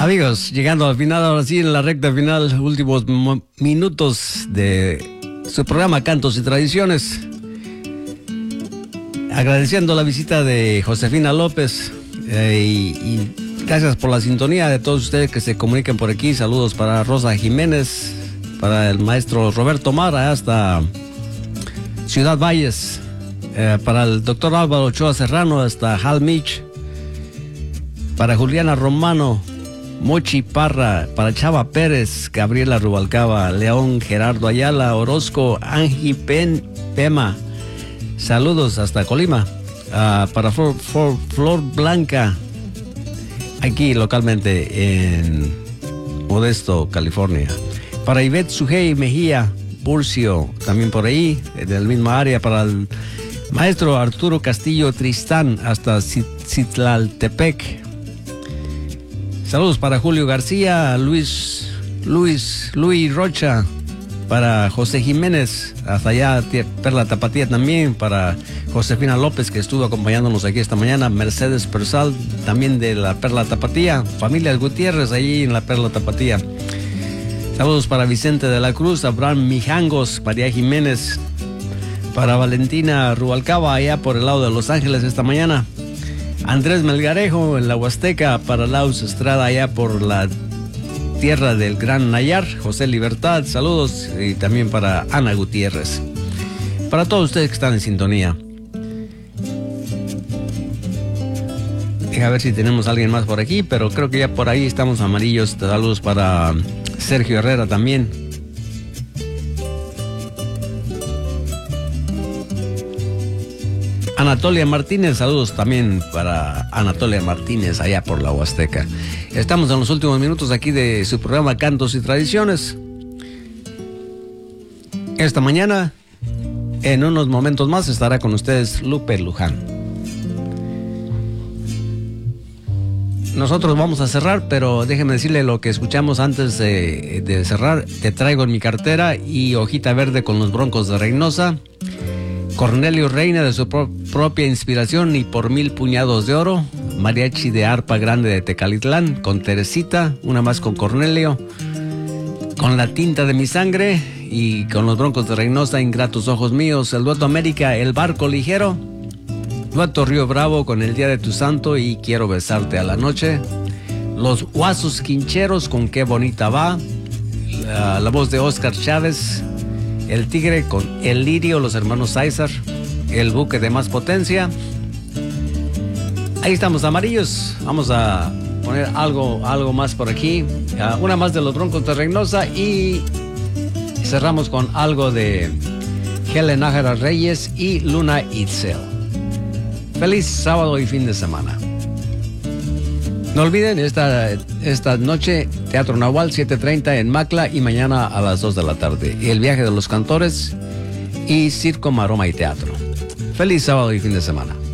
Amigos, llegando al final, ahora sí, en la recta final, últimos minutos de su programa Cantos y Tradiciones. Agradeciendo la visita de Josefina López y gracias por la sintonía de todos ustedes que se comuniquen por aquí. Saludos para Rosa Jiménez, para el maestro Roberto Mara hasta Ciudad Valles, para el doctor Álvaro Ochoa Serrano hasta Halmich, para Juliana Romano, Mochi Parra, para Chava Pérez, Gabriela Rubalcaba, León Gerardo Ayala, Orozco, Angie Pema, saludos hasta Colima, para Flor Blanca, aquí localmente en Modesto, California, para Ivette Sujei Mejía, Burcio, también por ahí, del mismo área, para el maestro Arturo Castillo Tristán hasta Citlaltepec. Saludos para Julio García, Luis Rocha, para José Jiménez, hasta allá Perla Tapatía también, para Josefina López, que estuvo acompañándonos aquí esta mañana, Mercedes Persal, también de la Perla Tapatía, familias Gutiérrez, allí en la Perla Tapatía. Saludos para Vicente de la Cruz, Abraham Mijangos, María Jiménez, para Valentina Rubalcaba, allá por el lado de Los Ángeles esta mañana. Andrés Melgarejo en la Huasteca, para Laus Estrada allá por la tierra del Gran Nayar, José Libertad, saludos, y también para Ana Gutiérrez. Para todos ustedes que están en sintonía. Deja ver si tenemos a alguien más por aquí, pero creo que ya por ahí estamos amarillos. Saludos para Sergio Herrera también. Anatolia Martínez, saludos también para Anatolia Martínez allá por la Huasteca. Estamos en los últimos minutos aquí de su programa Cantos y Tradiciones. Esta mañana, en unos momentos más, estará con ustedes Lupe Luján. Nosotros vamos a cerrar, pero déjenme decirle lo que escuchamos antes de cerrar. Te traigo en mi cartera y Hojita Verde con los Broncos de Reynosa. Cornelio Reina de su propia inspiración y por 1000 puñados de oro. Mariachi de Arpa Grande de Tecalitlán con Teresita, una más con Cornelio. Con La Tinta de mi Sangre y con los Broncos de Reynosa, Ingratos Ojos Míos. El dueto América, El Barco Ligero. Dueto Río Bravo con El Día de tu Santo y Quiero Besarte a la Noche. Los Guasos Quincheros con Qué Bonita Va. La voz de Oscar Chávez. El Tigre con El Lirio, los hermanos César, El Buque de Más Potencia. Ahí estamos, amarillos. Vamos a poner algo más por aquí. Una más de los Broncos de Reynosa y cerramos con algo de Helen Nájera Reyes y Luna Itzel. Feliz sábado y fin de semana. No olviden, esta noche, Teatro Nahual, 7:30 en Macla y mañana a las 2 de la tarde. El Viaje de los Cantores y Circo, Maroma y Teatro. Feliz sábado y fin de semana.